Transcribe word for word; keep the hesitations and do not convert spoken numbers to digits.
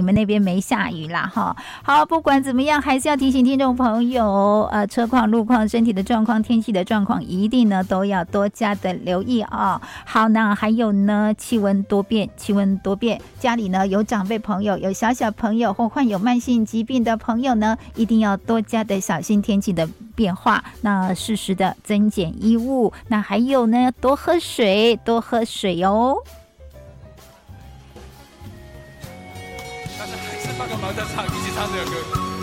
们那边没下雨啦哈。好，不管怎么样，还是要提醒听众朋友，呃，车况、路况、身体的状况、天气的状况，一定呢都要多加的留意啊。好，那还有呢，气温多变，气温多变，家里呢有长辈朋友、有小小朋友或患有慢性疾病的朋友呢，一定要多加的小心天气的变化，那适时的增减衣物，那还有呢，多喝水，多喝水哦。 但是还是帮个忙在唱，一起唱这首歌。